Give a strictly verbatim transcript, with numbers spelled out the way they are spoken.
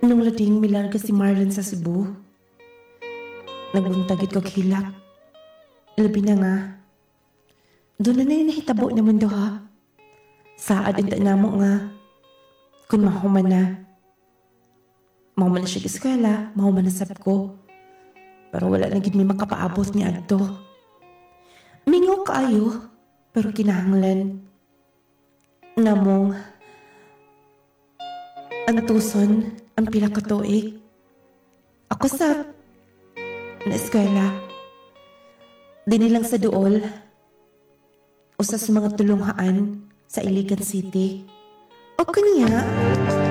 Nung lading milarga si Marlon sa Cebu, nagbuntagit ko hilak. Labi na nga. Doon na na yung nahitabo na mundo ha. Saad inta na mo nga. Kung mahuman na. Mahuman na siya eskwela, mahuman na sab ko. Pero wala na gid may makapaabot ni adto. Mingo kaayo, pero kinahanglan. Namong, ang tuson, ang pila ka tuig. Ako sa na eskwela. Dini lang sa duol. Usa sa mga tulunghaan sa Iligan City. O kanya,